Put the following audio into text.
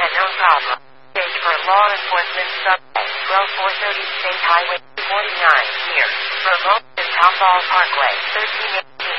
unknown problem. Stage for law enforcement subject 12430 State Highway 249 near Ramon and Tomball Parkway 13